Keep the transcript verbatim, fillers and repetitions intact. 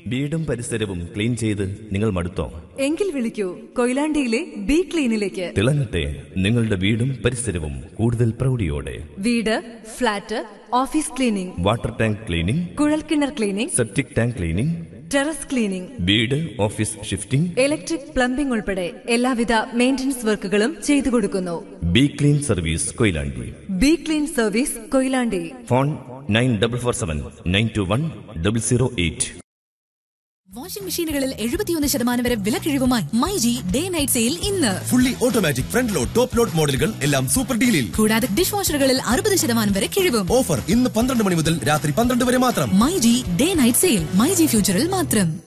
വീടും പരിസരവും ക്ലീൻ ചെയ്ത് നിങ്ങൾ മടുത്തോ? എങ്കിൽ വിളിക്കൂ കൊയിലാണ്ടിയിലെ ബി ക്ലീനിലേക്ക്. തിളങ്ങട്ടെ നിങ്ങളുടെ വീടും പരിസരവും കൂടുതൽ പ്രൗഢിയോടെ. വീട്, flat, office cleaning, water tank cleaning, കുഴൽക്കിണർ cleaning, septic tank cleaning, terrace cleaning, വീട് ഓഫീസ് ഷിഫ്റ്റിംഗ്, ഇലക്ട്രിക് പ്ലംബിംഗ് ഉൾപ്പെടെ എല്ലാവിധ മെയിന്റനൻസ് വർക്കുകളും ചെയ്തു കൊടുക്കുന്നു. B clean service Koyilandy. B clean service Koyilandy. Phone nine double four seven nine to one double zero eight. Washing മെഷീനുകളിൽ എഴുപത്തിയൊന്ന് ശതമാനം വരെ വിലക്കിഴിവുമായി മൈജി ഡേ നൈറ്റ് സെയിൽ ഇന്ന്. Fully automatic front load top load മോഡലുകൾ എല്ലാം സൂപ്പർ ഡീലിൽ. കൂടാതെ ഡിഷ് വാഷറുകളിൽ അറുപത് ശതമാനം വരെ കിഴിവും. ഓഫർ ഇന്ന് പന്ത്രണ്ട് മണി മുതൽ രാത്രി പന്ത്രണ്ട് വരെ മാത്രം. MyG day night sale myG ഫ്യൂച്ചറിൽ മാത്രം.